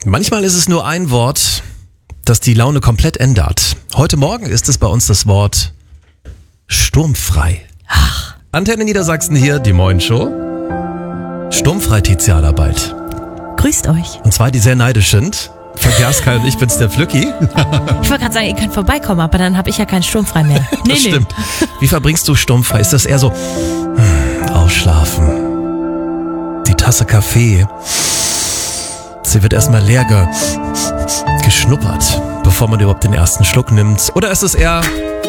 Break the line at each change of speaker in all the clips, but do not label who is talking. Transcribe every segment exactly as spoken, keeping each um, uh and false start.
Manchmal ist es nur ein Wort, das die Laune komplett ändert. Heute Morgen ist es bei uns das Wort sturmfrei.
Ach.
Antenne Niedersachsen hier, die Morgenshow. Sturmfrei, Tiziana, bald.
Grüßt euch.
Und zwar die sehr neidisch sind. Verkehrskai und ich bin's, der Flücki.
Ich wollte gerade sagen, ihr könnt vorbeikommen, aber dann habe ich ja keinen sturmfrei mehr.
Das
Nee, nee.
stimmt. Wie verbringst du sturmfrei? Ist das eher so hm, ausschlafen? Die Tasse Kaffee. Sie wird erstmal leer ge geschnuppert, bevor man überhaupt den ersten Schluck nimmt. Oder ist es eher...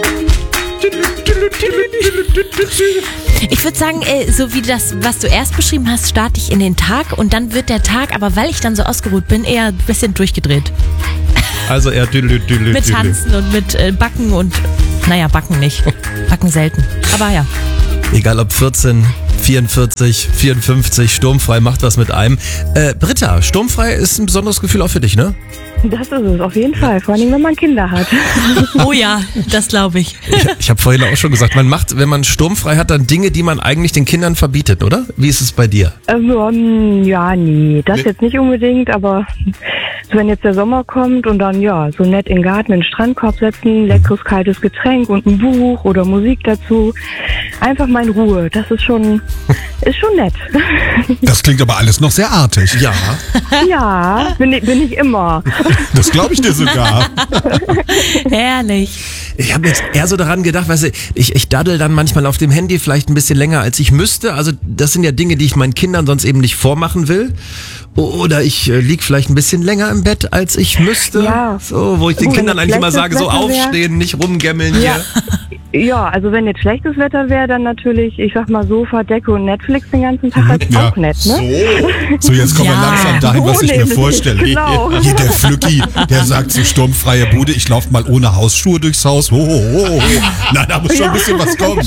Ich würde sagen, äh, so wie das, was du erst beschrieben hast, starte ich in den Tag und dann wird der Tag, aber weil ich dann so ausgeruht bin, eher ein bisschen durchgedreht.
Also eher...
Mit Tanzen und mit äh, Backen und... Naja, Backen nicht. Backen selten. Aber ja.
Egal ob vierzehn, vierundvierzig, vierundfünfzig, sturmfrei macht was mit einem. Äh, Britta, sturmfrei ist ein besonderes Gefühl auch für dich, ne?
Das ist es, auf jeden Fall. Vor allem, wenn man Kinder hat.
Oh ja, das glaube ich.
Ich, ich habe vorhin auch schon gesagt, man macht, wenn man sturmfrei hat, dann Dinge, die man eigentlich den Kindern verbietet, oder? Wie ist es bei dir?
Ähm, ja, nee, das
Nee.
jetzt nicht unbedingt, aber so, wenn jetzt der Sommer kommt und dann, ja, so nett in den Garten, in den Strandkorb setzen, leckeres, kaltes Getränk und ein Buch oder Musik dazu. Einfach mal in Ruhe. Das ist schon, ist schon nett.
Das klingt aber alles noch sehr artig.
Ja.
Ja, bin ich, bin ich immer.
Das glaube ich dir sogar.
Herrlich.
Ich habe jetzt eher so daran gedacht, weißt du, ich, ich daddel dann manchmal auf dem Handy vielleicht ein bisschen länger, als ich müsste. Also das sind ja Dinge, die ich meinen Kindern sonst eben nicht vormachen will. Oder ich äh, lieg vielleicht ein bisschen länger im Bett, als ich müsste.
Ja.
So, wo ich den
Gut,
Kindern
wenn
eigentlich immer
schlechtes
sage, so
Wetter wär-
aufstehen, nicht rumgammeln
Ja.
hier.
Ja, also wenn jetzt schlechtes Wetter wäre, dann natürlich, ich sag mal, Sofa, Decke und Netflix den ganzen Tag ist
Ja.
auch nett, ne?
So, jetzt kommen
Ja.
wir langsam dahin, was ich mir
nämlich,
vorstelle.
genau.
Hier der Flücki, der sagt so sturmfreie Bude, ich laufe mal ohne Hausschuhe durchs Haus. Oh, oh, oh. Na, da muss schon ein bisschen was kommen.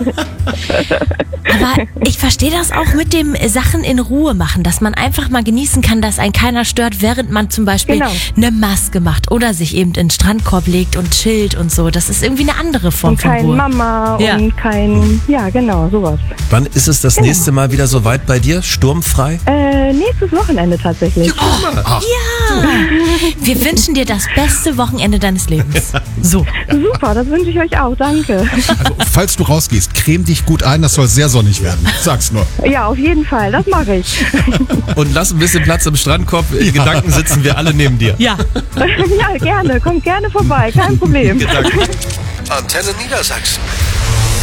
Aber ich verstehe das auch mit dem äh, Sachen in Ruhe machen, dass man einfach mal genießen kann, dass einen keiner stört, während man zum Beispiel
Genau.
eine Maske macht oder sich eben in den Strandkorb legt und chillt und so. Das ist irgendwie eine andere Form
Und
von
kein
Ruhe.
Mama
Ja.
und kein, ja genau, sowas.
Wann ist es das nächste Mal wieder so weit bei dir? Sturmfrei?
Äh, nächstes Wochenende tatsächlich.
Ja, wir wünschen dir das beste Wochenende deines Lebens. So.
Super, das wünsche ich euch auch, danke.
Also, falls du rausgehst, creme dich gut ein, das soll sehr sonnig werden. Sag's nur.
Ja, auf jeden Fall, das mache ich.
Und lass ein bisschen Platz im Strandkorb. In Gedanken sitzen wir alle neben dir.
Ja.
Ja, gerne, kommt gerne vorbei, kein Problem.
Gedanken.
Antenne Niedersachsen.